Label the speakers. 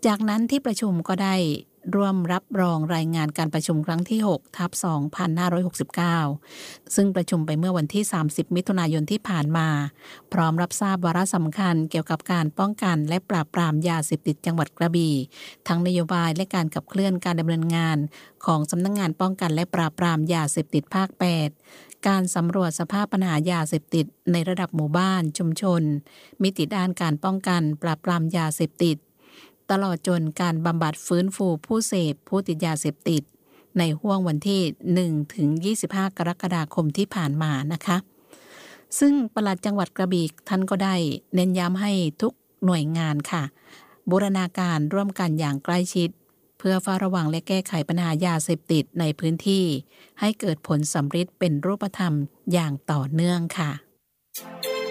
Speaker 1: จากนั้นที่ประชุมก็ได้ร่วมรับรองรายงานการประชุมครั้งที่6/2569ซึ่งประชุมไปเมื่อวันที่30มิถุนายนที่ผ่านมาพร้อมรับทราบวาระสำคัญเกี่ยวกับการป้องกันและปราบปรามยาเสพติดจังหวัดกระบี่ทั้งนโยบายและการขับเคลื่อนการดำเนินงานของสำนักงานป้องกันและปราบปรามยาเสพติดภาค8การสำรวจสภาพปัญหายาเสพติดในระดับหมู่บ้านชุมชนมิติด้านการป้องกันปราบปรามยาเสพติดตลอดจนการบำบัดฟื้นฟูผู้เสพผู้ติดยาเสพติดในห้วงวันที่1ถึง25กรกฎาคมที่ผ่านมานะคะซึ่งปลัดจังหวัดกระบี่ท่านก็ได้เน้นย้ำให้ทุกหน่วยงานค่ะบูรณาการร่วมกันอย่างใกล้ชิดเพื่อเฝ้าระวังและแก้ไขปัญหายาเสพติดในพื้นที่ให้เกิดผลสำเร็จเป็นรูปธรรมอย่างต่อเนื่องค่ะ